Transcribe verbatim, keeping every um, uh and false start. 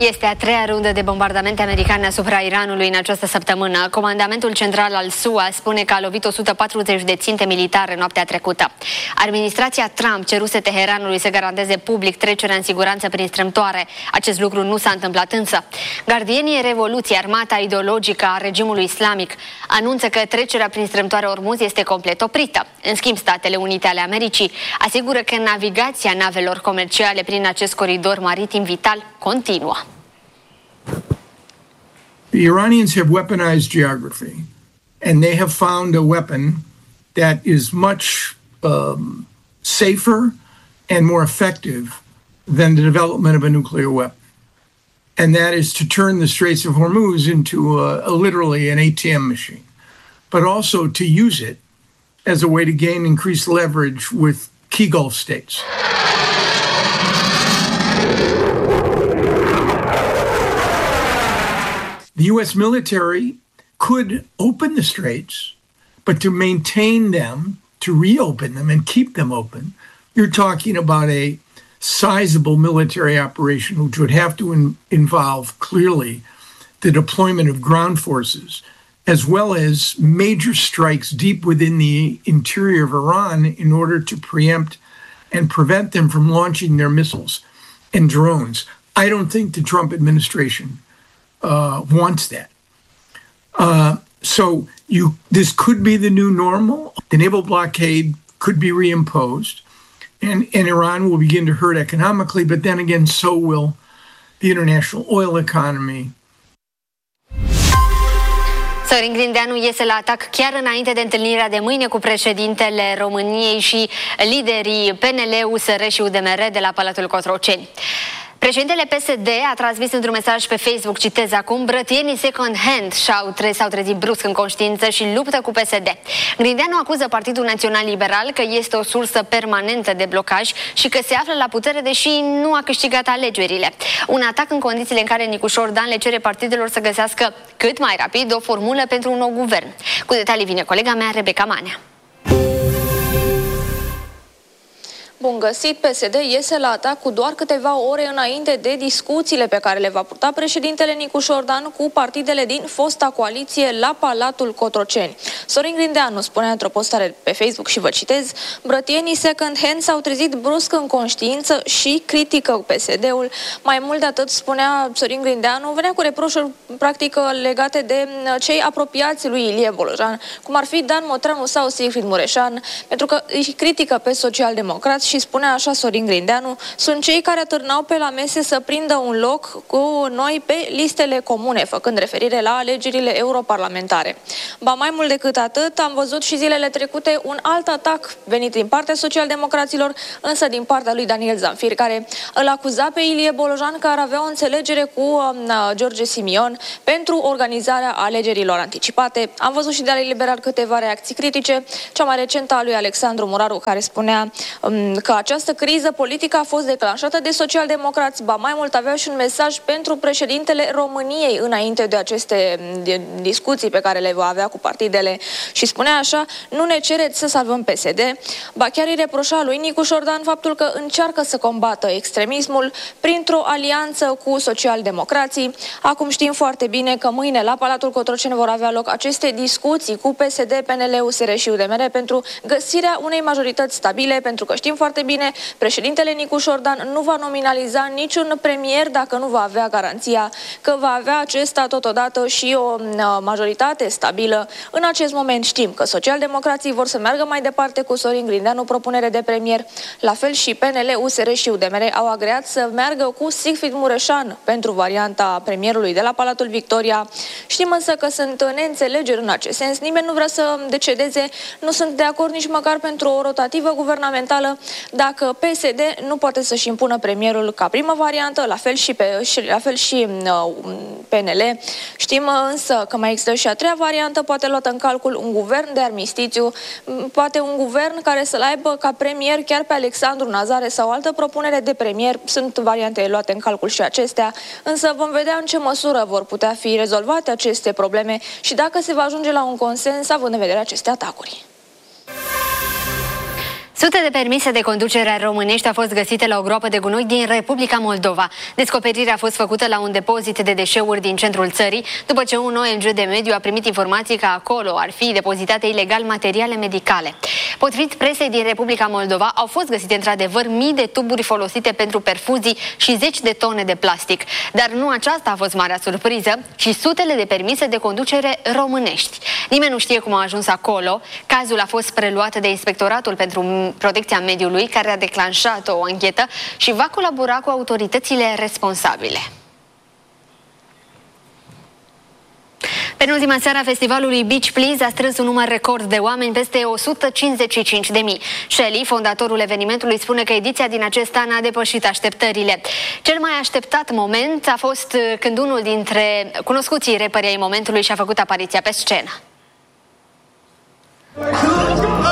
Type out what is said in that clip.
Este a treia rundă de bombardamente americane asupra Iranului în această săptămână. Comandamentul central al S U A spune că a lovit o sută patruzeci de ținte militare noaptea trecută. Administrația Trump ceruse Teheranului să garanteze public trecerea în siguranță prin strâmtoare. Acest lucru nu s-a întâmplat însă. Gardienii Revoluției, armata ideologică a regimului islamic, anunță că trecerea prin strâmtoare Ormuz este complet oprită. În schimb, Statele Unite ale Americii asigură că navigația navelor comerciale prin acest coridor maritim vital continuă. The Iranians have weaponized geography, and they have found a weapon that is much um, safer and more effective than the development of a nuclear weapon. And that is to turn the Straits of Hormuz into a, a, literally an A T M machine, but also to use it as a way to gain increased leverage with key Gulf states. The U S military could open the straits, but to maintain them, to reopen them and keep them open, you're talking about a sizable military operation, which would have to in, involve clearly the deployment of ground forces, as well as major strikes deep within the interior of Iran in order to preempt and prevent them from launching their missiles and drones. I don't think the Trump administration Uh, wants that. Uh, so you, this could be the new normal. The naval blockade could be reimposed, and, and Iran will begin to hurt economically, but then again, so will the international oil economy. Sorin Grindeanu iese la atac chiar înainte de întâlnirea de mâine cu președintele României și liderii P N L, U S R și U D M R de la Palatul Cotroceni. Președintele P S D a transmis într-un mesaj pe Facebook, citez acum, brătienii second hand s-au tre- trezit brusc în conștiință și luptă cu P S D. Grindeanu acuză Partidul Național Liberal că este o sursă permanentă de blocaj și că se află la putere deși nu a câștigat alegerile. Un atac în condițiile în care Nicușor Dan le cere partidelor să găsească cât mai rapid o formulă pentru un nou guvern. Cu detalii vine colega mea, Rebecca Manea. Bun găsit, P S D iese la atac cu doar câteva ore înainte de discuțiile pe care le va purta președintele Nicușor Dan cu partidele din fosta coaliție la Palatul Cotroceni. Sorin Grindeanu spunea într-o postare pe Facebook și vă citez, brătienii second hand s-au trezit brusc în conștiință și critică P S D-ul. Mai mult de atât, spunea Sorin Grindeanu, venea cu reproșuri practic legate de cei apropiați lui Ilie Bolojan, cum ar fi Dan Motranu sau Sigfrid Mureșan, pentru că îi critică pe socialdemocrați. Și spunea așa Sorin Grindeanu, sunt cei care târnau pe la mese să prindă un loc cu noi pe listele comune, făcând referire la alegerile europarlamentare. Ba mai mult decât atât, am văzut și zilele trecute un alt atac venit din partea socialdemocraților, însă din partea lui Daniel Zamfir, care îl acuza pe Ilie Bolojan că ar avea o înțelegere cu uh, George Simion pentru organizarea alegerilor anticipate. Am văzut și de la Liberal câteva reacții critice, cea mai recentă a lui Alexandru Muraru, care spunea um, că această criză politică a fost declanșată de socialdemocrați, ba mai mult avea și un mesaj pentru președintele României înainte de aceste discuții pe care le va avea cu partidele și spunea așa, nu ne cereți să salvăm P S D, ba chiar îi reproșa lui Nicușor Dan faptul că încearcă să combată extremismul printr-o alianță cu socialdemocrații. Acum știm foarte bine că mâine la Palatul Cotroceni vor avea loc aceste discuții cu P S D, P N L, U S R și U D M R pentru găsirea unei majorități stabile, pentru că știm foarte bine, președintele Nicușor Dan nu va nominaliza niciun premier dacă nu va avea garanția că va avea acesta totodată și o majoritate stabilă. În acest moment știm că socialdemocrații vor să meargă mai departe cu Sorin Grindeanu, propunere de premier, la fel și P N L, U S R și U D M R au agreat să meargă cu Sigfrid Mureșan pentru varianta premierului de la Palatul Victoria. Știm însă că sunt neînțelegeri în acest sens, nimeni nu vrea să decedeze, nu sunt de acord nici măcar pentru o rotativă guvernamentală dacă P S D nu poate să-și impună premierul ca primă variantă, la fel și, pe, și, la fel și uh, P N L. Știm însă că mai există și a treia variantă, poate luată în calcul un guvern de armistițiu, poate un guvern care să-l aibă ca premier chiar pe Alexandru Nazare sau altă propunere de premier. Sunt variante luate în calcul și acestea, însă vom vedea în ce măsură vor putea fi rezolvate aceste probleme și dacă se va ajunge la un consens având în vedere aceste atacuri. Sute de permise de conducere românești au fost găsite la o groapă de gunoi din Republica Moldova. Descoperirea a fost făcută la un depozit de deșeuri din centrul țării, după ce un O N G de mediu a primit informații că acolo ar fi depozitate ilegal materiale medicale. Potrivit presei din Republica Moldova, au fost găsite într-adevăr mii de tuburi folosite pentru perfuzii și zeci de tone de plastic. Dar nu aceasta a fost marea surpriză, ci sutele de permise de conducere românești. Nimeni nu știe cum a ajuns acolo. Cazul a fost preluat de Inspectoratul pentru Protecția Mediului, care a declanșat o anchetă și va colabora cu autoritățile responsabile. Penultima seară a festivalului Beach Please a strâns un număr record de oameni, peste o sută cincizeci și cinci de mii. Shelley, fondatorul evenimentului, spune că ediția din acest an a depășit așteptările. Cel mai așteptat moment a fost când unul dintre cunoscuții reperi ai momentului și-a făcut apariția pe scenă.